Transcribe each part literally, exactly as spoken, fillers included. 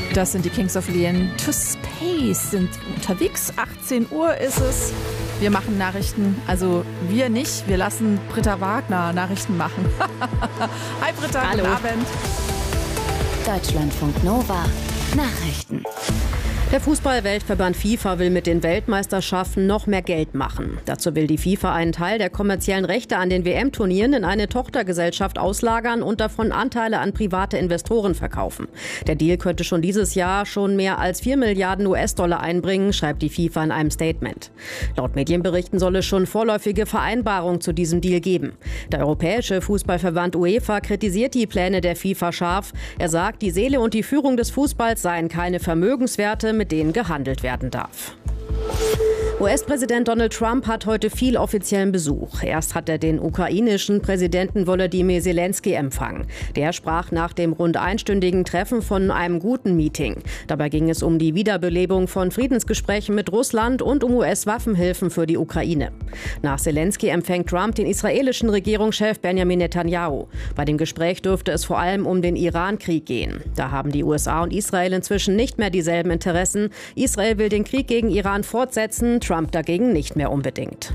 Das sind die Kings of Leon. To Space sind unterwegs. achtzehn Uhr ist es. Wir machen Nachrichten. Also wir nicht. Wir lassen Britta Wagner Nachrichten machen. Hi Britta, hallo. Guten Abend. Deutschlandfunk Nova. Nachrichten. Der Fußball-Weltverband FIFA will mit den Weltmeisterschaften noch mehr Geld machen. Dazu will die FIFA einen Teil der kommerziellen Rechte an den W M-Turnieren in eine Tochtergesellschaft auslagern und davon Anteile an private Investoren verkaufen. Der Deal könnte schon dieses Jahr schon mehr als vier Milliarden U S-Dollar einbringen, schreibt die FIFA in einem Statement. Laut Medienberichten soll es schon vorläufige Vereinbarungen zu diesem Deal geben. Der europäische Fußballverband UEFA kritisiert die Pläne der FIFA scharf. Er sagt, die Seele und die Führung des Fußballs seien keine Vermögenswerte, mit denen gehandelt werden darf. U S-Präsident Donald Trump hat heute viel offiziellen Besuch. Erst hat er den ukrainischen Präsidenten Volodymyr Zelensky empfangen. Der sprach nach dem rund einstündigen Treffen von einem guten Meeting. Dabei ging es um die Wiederbelebung von Friedensgesprächen mit Russland und um U S-Waffenhilfen für die Ukraine. Nach Zelensky empfängt Trump den israelischen Regierungschef Benjamin Netanyahu. Bei dem Gespräch dürfte es vor allem um den Iran-Krieg gehen. Da haben die U S A und Israel inzwischen nicht mehr dieselben Interessen. Israel will den Krieg gegen Iran fortsetzen, Trump dagegen nicht mehr unbedingt.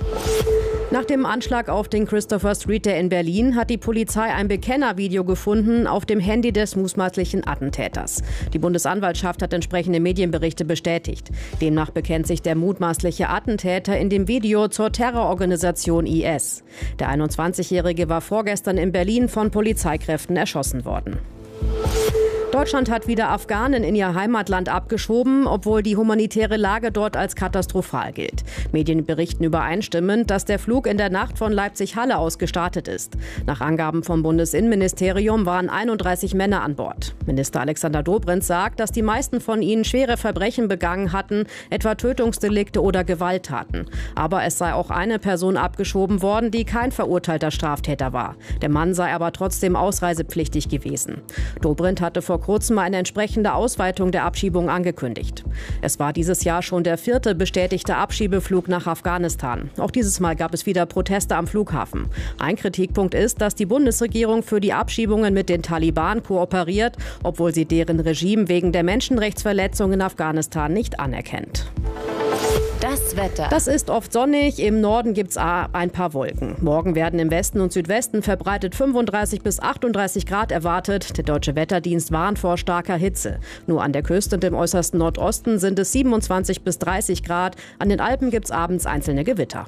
Nach dem Anschlag auf den Christopher Street Day in Berlin hat die Polizei ein Bekennervideo gefunden auf dem Handy des mutmaßlichen Attentäters. Die Bundesanwaltschaft hat entsprechende Medienberichte bestätigt. Demnach bekennt sich der mutmaßliche Attentäter in dem Video zur Terrororganisation I S. Der einundzwanzigjährige war vorgestern in Berlin von Polizeikräften erschossen worden. Deutschland hat wieder Afghanen in ihr Heimatland abgeschoben, obwohl die humanitäre Lage dort als katastrophal gilt. Medien berichten übereinstimmend, dass der Flug in der Nacht von Leipzig-Halle aus gestartet ist. Nach Angaben vom Bundesinnenministerium waren einunddreißig Männer an Bord. Minister Alexander Dobrindt sagt, dass die meisten von ihnen schwere Verbrechen begangen hatten, etwa Tötungsdelikte oder Gewalttaten. Aber es sei auch eine Person abgeschoben worden, die kein verurteilter Straftäter war. Der Mann sei aber trotzdem ausreisepflichtig gewesen. Dobrindt hatte vor kurzem eine entsprechende Ausweitung der Abschiebung angekündigt. Es war dieses Jahr schon der vierte bestätigte Abschiebeflug nach Afghanistan. Auch dieses Mal gab es wieder Proteste am Flughafen. Ein Kritikpunkt ist, dass die Bundesregierung für die Abschiebungen mit den Taliban kooperiert, obwohl sie deren Regime wegen der Menschenrechtsverletzungen in Afghanistan nicht anerkennt. Das Wetter. Das ist oft sonnig, im Norden gibt es ein paar Wolken. Morgen werden im Westen und Südwesten verbreitet fünfunddreißig bis achtunddreißig Grad erwartet. Der Deutsche Wetterdienst warnt vor starker Hitze. Nur an der Küste und im äußersten Nordosten sind es siebenundzwanzig bis dreißig Grad. An den Alpen gibt es abends einzelne Gewitter.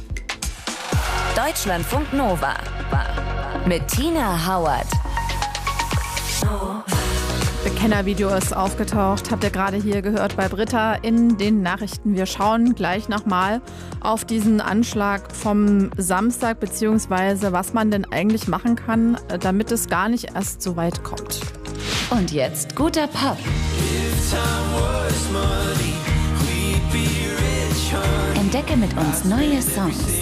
Deutschlandfunk Nova mit Tina Hauert. Bekennervideo ist aufgetaucht, habt ihr gerade hier gehört bei Britta in den Nachrichten. Wir schauen gleich nochmal auf diesen Anschlag vom Samstag, beziehungsweise was man denn eigentlich machen kann, damit es gar nicht erst so weit kommt. Und jetzt guter Pop. Entdecke mit uns neue Songs.